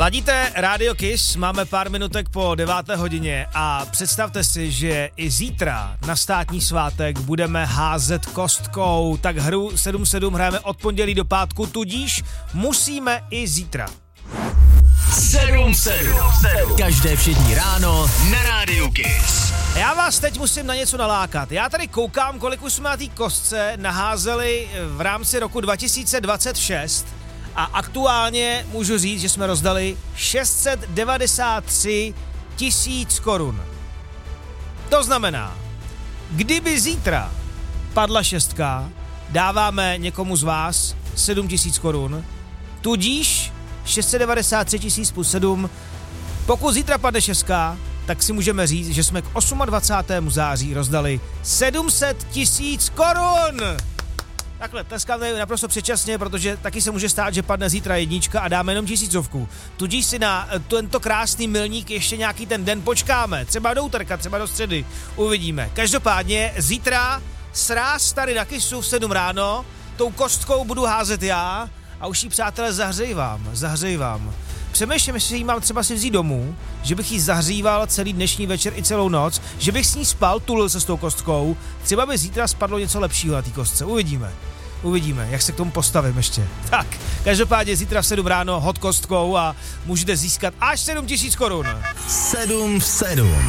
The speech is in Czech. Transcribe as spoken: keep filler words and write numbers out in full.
Ladíte Radio Kiss, máme pár minutek po deváté hodině a představte si, že i zítra na státní svátek budeme házet kostkou, tak hru sedm sedm hrajeme od pondělí do pátku, tudíž musíme i zítra. sedm sedm. Každé všední ráno na Radio Kiss. Já vás teď musím na něco nalákat. Já tady koukám, kolik už jsme na té kostce naházeli v rámci roku dva tisíce dvacet šest a aktuálně můžu říct, že jsme rozdali šest set devadesát tři tisíc korun. To znamená, kdyby zítra padla šestka, dáváme někomu z vás sedm tisíc korun, tudíž šest set devadesát tři tisíc plus sedm. Pokud zítra padne šestka, tak si můžeme říct, že jsme k dvacátému osmému září rozdali sedm set tisíc korun. Takhle, tleskám naprosto předčasně, protože taky se může stát, že padne zítra jednička a dáme jenom tisícovku. Tudíž si na tento krásný milník ještě nějaký ten den počkáme. Třeba do úterka, třeba do středy. Uvidíme. Každopádně zítra sráz tady na Kissu v sedm ráno. Tou kostkou budu házet já a už ji, přátelé, zahřejvám. Zahřejvám. Přemýšlím, jestli ji mám třeba si vzít domů, že bych ji zahříval celý dnešní večer i celou noc, že bych s ní spal, tulil se s tou kostkou, třeba by zítra spadlo něco lepšího na té kostce. Uvidíme. Uvidíme, jak se k tomu postavím ještě. Tak, každopádně zítra v sedm ráno hot kostkou a můžete získat až sedm tisíc korun. sedm sedm.